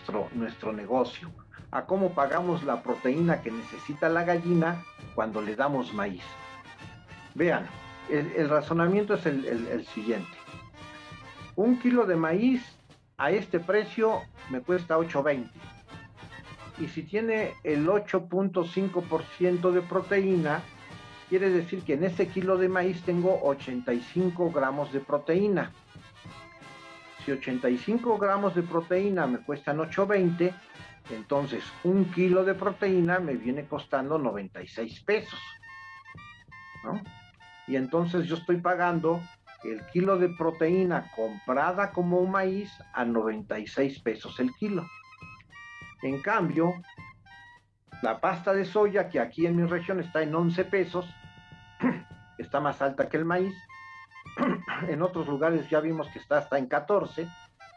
nuestro negocio, a cómo pagamos la proteína que necesita la gallina cuando le damos maíz. Vean, el razonamiento es el siguiente. Un kilo de maíz a este precio me cuesta 8.20. Y si tiene el 8.5% de proteína, quiere decir que en este kilo de maíz tengo 85 gramos de proteína. Si 85 gramos de proteína me cuestan 8.20, entonces un kilo de proteína me viene costando 96 pesos, ¿no? Y entonces yo estoy pagando el kilo de proteína comprada como maíz a 96 pesos el kilo. En cambio, la pasta de soya, que aquí en mi región está en 11 pesos, está más alta que el maíz. En otros lugares ya vimos que está hasta en 14,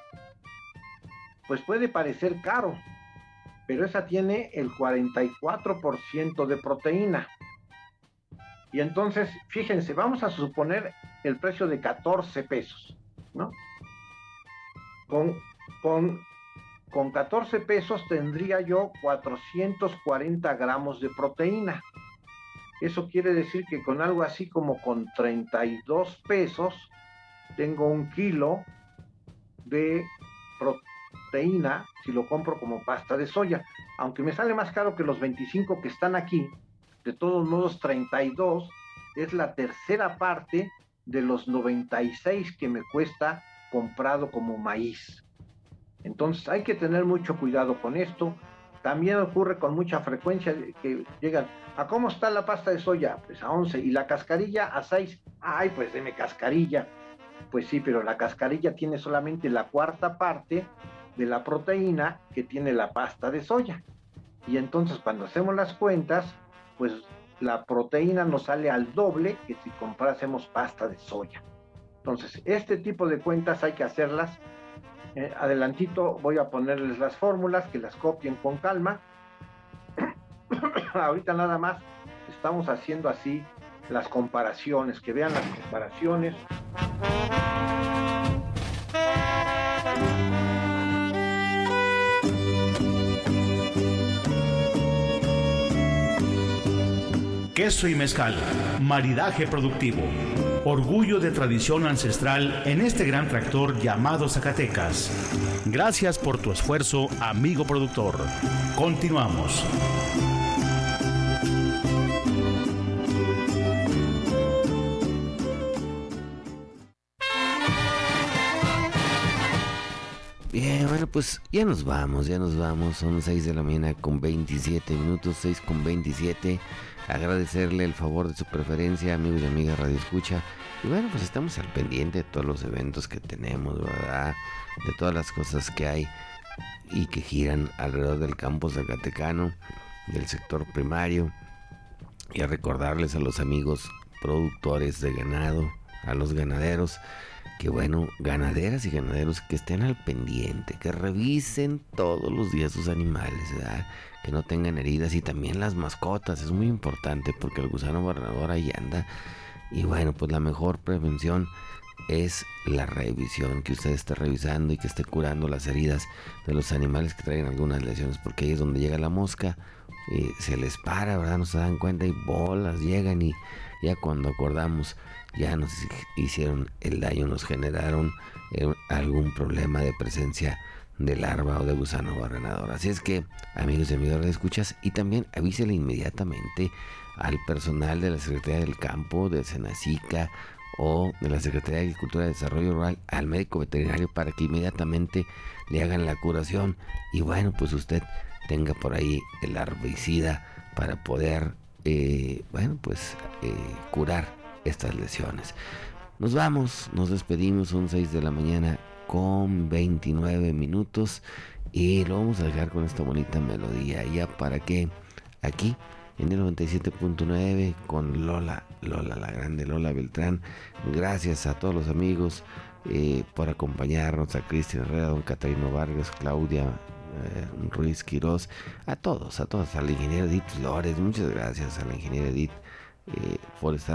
pues puede parecer caro, pero esa tiene el 44% de proteína. Y entonces, fíjense, vamos a suponer el precio de 14 pesos, ¿no? Con 14 pesos tendría yo 440 gramos de proteína. Eso quiere decir que con algo así como con 32 pesos tengo un kilo de proteína si lo compro como pasta de soya. Aunque me sale más caro que los 25 que están aquí, de todos modos 32 es la tercera parte de los 96 que me cuesta comprado como maíz. Entonces hay que tener mucho cuidado con esto. También ocurre con mucha frecuencia que llegan, ¿a cómo está la pasta de soya? Pues a 11, y la cascarilla a 6. Ay, pues deme cascarilla. Pues sí, pero la cascarilla tiene solamente la cuarta parte de la proteína que tiene la pasta de soya. Y entonces cuando hacemos las cuentas, pues la proteína nos sale al doble que si comprásemos pasta de soya. Entonces, este tipo de cuentas hay que hacerlas. Adelantito voy a ponerles las fórmulas, que las copien con calma. Ahorita nada más estamos haciendo así las comparaciones, que vean las comparaciones. Queso y mezcal, maridaje productivo, orgullo de tradición ancestral en este gran tractor llamado Zacatecas. Gracias por tu esfuerzo, amigo productor. Continuamos. Bien, bueno, pues ya nos vamos, son 6 de la mañana con 27 minutos, 6 con 27. Agradecerle el favor de su preferencia, amigos y amigas Radio Escucha. Y bueno, pues estamos al pendiente de todos los eventos que tenemos, ¿verdad? De todas las cosas que hay y que giran alrededor del campo zacatecano, del sector primario. Y a recordarles a los amigos productores de ganado, a los ganaderos, que bueno, ganaderas y ganaderos que estén al pendiente, que revisen todos los días sus animales, ¿verdad? Que no tengan heridas, y también las mascotas, es muy importante porque el gusano barrenador ahí anda. Y bueno, pues la mejor prevención es la revisión, que usted esté revisando y que esté curando las heridas de los animales que traen algunas lesiones, porque ahí es donde llega la mosca, se les para, ¿verdad? No se dan cuenta y bolas llegan, y ya cuando acordamos ya nos hicieron el daño, nos generaron algún problema de presencia de larva o de gusano barrenador. Así es que, amigos y amigas de escuchas, y también avísele inmediatamente al personal de la Secretaría del Campo, de Senacica o de la Secretaría de Agricultura y Desarrollo Rural, al médico veterinario, para que inmediatamente le hagan la curación. Y bueno, pues usted tenga por ahí el herbicida para poder curar estas lesiones. Nos vamos, nos despedimos, son 6 de la mañana con 29 minutos y lo vamos a dejar con esta bonita melodía, ya para que aquí en el 97.9 con Lola, la grande Lola Beltrán. Gracias a todos los amigos por acompañarnos, a Cristian Herrera, don Catarino Vargas, Claudia Ruiz Quirós, a todos, a la ingeniera Edith Flores. Muchas gracias a la ingeniera Edith por estar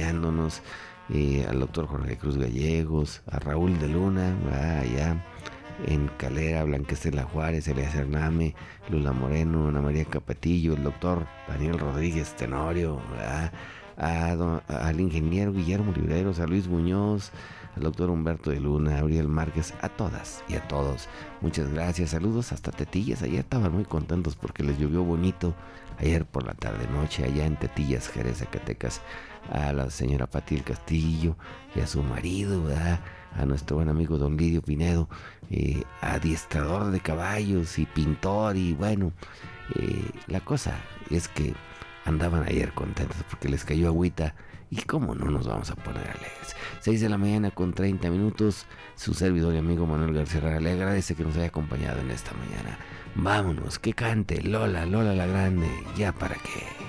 acompañándonos, al doctor Jorge Cruz Gallegos, a Raúl de Luna, en Calera, Blanca Estela Juárez, Elías Hername, Lula Moreno, Ana María Capetillo, el doctor Daniel Rodríguez Tenorio, al ingeniero Guillermo Libreros, a Luis Muñoz, al doctor Humberto de Luna, a Uriel Márquez, a todas y a todos. Muchas gracias, saludos hasta Tetillas. Ayer estaban muy contentos porque les llovió bonito ayer por la tarde noche allá en Tetillas, Jerez, Zacatecas. A la señora Pati del Castillo y a su marido, ¿verdad? A nuestro buen amigo don Lidio Pinedo, adiestrador de caballos y pintor, y bueno, la cosa es que andaban ayer contentos porque les cayó agüita. Y cómo no nos vamos a poner alegres. 6 de la mañana con 30 minutos. Su servidor y amigo Manuel García Herrera le agradece que nos haya acompañado en esta mañana. Vámonos, que cante Lola, Lola la Grande. Ya para qué.